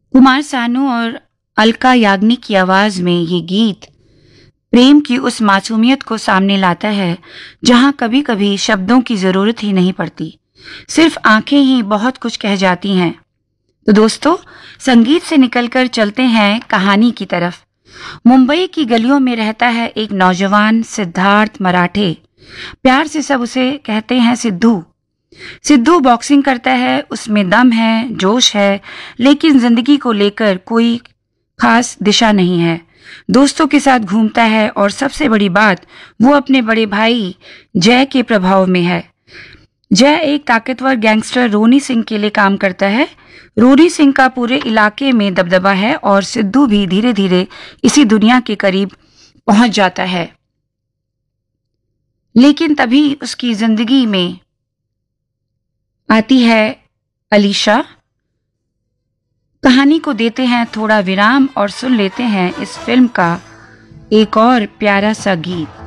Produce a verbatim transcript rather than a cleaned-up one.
कुमार सानू और अलका याग्निक की आवाज में ये गीत प्रेम की उस मासूमियत को सामने लाता है जहां कभी कभी शब्दों की जरूरत ही नहीं पड़ती, सिर्फ आंखें ही बहुत कुछ कह जाती हैं। तो दोस्तों, संगीत से निकलकर चलते हैं कहानी की तरफ। मुंबई की गलियों में रहता है एक नौजवान सिद्धार्थ मराठे। प्यार से सब उसे कहते हैं सिद्धू। सिद्धू बॉक्सिंग करता है, उसमें दम है, जोश है, लेकिन जिंदगी को लेकर कोई खास दिशा नहीं है। दोस्तों के साथ घूमता है और सबसे बड़ी बात, वो अपने बड़े भाई जय के प्रभाव में है। जय एक ताकतवर गैंगस्टर रोनी सिंह के लिए काम करता है। रोनी सिंह का पूरे इलाके में दबदबा है और सिद्धू भी धीरे धीरे इसी दुनिया के करीब पहुंच जाता है। लेकिन तभी उसकी जिंदगी में आती है अलीशा। कहानी को देते हैं थोड़ा विराम और सुन लेते हैं इस फिल्म का एक और प्यारा सा गीत।